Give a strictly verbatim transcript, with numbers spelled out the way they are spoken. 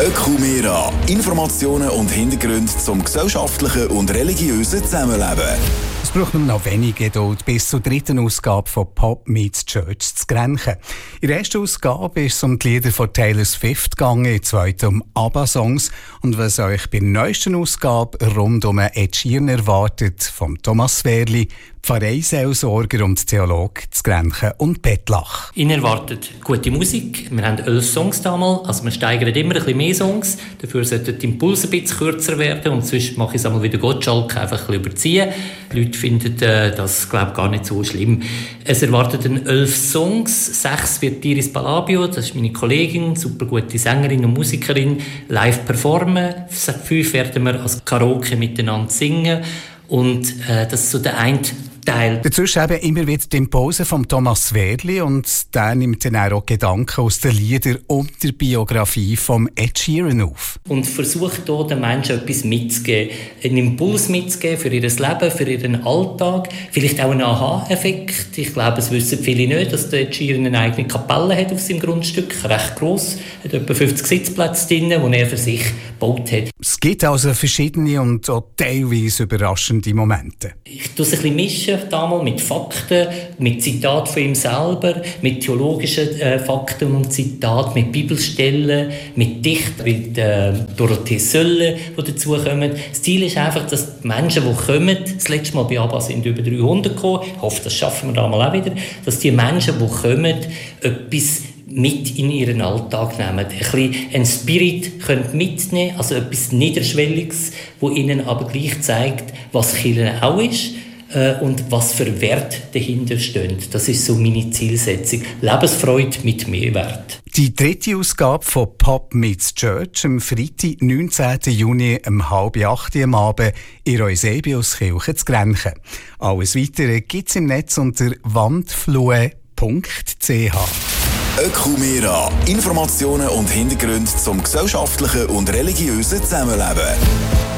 Ökumera. Informationen und Hintergründe zum gesellschaftlichen und religiösen Zusammenleben. Es braucht nur noch wenig Geduld bis zur dritten Ausgabe von Pop Meets Church zu Grenchen. In der ersten Ausgabe ist es um die Lieder von Taylor Swift gegangen, in der zweiten um ABBA-Songs. Und was euch bei der neuesten Ausgabe rund um Ed Sheeran erwartet, von Thomas Wehrli, Pfarreiseelsorger und Theologe zu Grenchen und Bettlach. Ihn erwartet gute Musik. Wir haben elf Songs damals, also wir steigern immer ein bisschen mehr Songs. Dafür sollten die Impulse ein bisschen kürzer werden und sonst mache ich es einmal wieder Gottschalk, einfach ein bisschen überziehen. Die Leute finden äh, das, glaube ich, gar nicht so schlimm. Es erwarteten elf Songs. Sechs wird Iris Palabio, das ist meine Kollegin, super gute Sängerin und Musikerin, live performen. Fünf werden wir als Karaoke miteinander singen. Und äh, das ist so der eine Teil. Dazu eben immer wieder die Impulse von Thomas Wehrli und der nimmt dann auch Gedanken aus den Liedern und der Biografie von Ed Sheeran auf. Und versucht hier den Menschen etwas mitzugeben, einen Impuls mitzugeben für ihr Leben, für ihren Alltag, vielleicht auch einen Aha-Effekt. Ich glaube, es wissen viele nicht, dass der Ed Sheeran eine eigene Kapelle hat auf seinem Grundstück, recht gross, hat etwa fünfzig Sitzplätze drin, die er für sich gebaut hat. Es gibt also verschiedene und auch teilweise überraschende Momente. Ich tue es ein bisschen mischen, damals mit Fakten, mit Zitaten von ihm selber, mit theologischen äh, Fakten und Zitaten, mit Bibelstellen, mit Dichtern, mit äh, Dorothee Sölle, die dazukommen. Das Ziel ist einfach, dass die Menschen, die kommen, das letzte Mal bei ABBA sind über dreihundert gekommen, ich hoffe, das schaffen wir damals auch wieder, dass die Menschen, die kommen, etwas mit in ihren Alltag nehmen. Ein bisschen einen Spirit können mitnehmen, also etwas Niederschwelliges, wo ihnen aber gleich zeigt, was Kirche auch ist äh, und was für Werte dahinter stehen. Das ist so meine Zielsetzung. Lebensfreude mit Mehrwert. Die dritte Ausgabe von Pop Meets Church am Freitag, neunzehnten Juni um halb acht am Abend in der Eusebiuskirche zu Grenchen. Alles Weitere gibt es im Netz unter wandflue punkt c h. Ökumera. Informationen und Hintergründe zum gesellschaftlichen und religiösen Zusammenleben.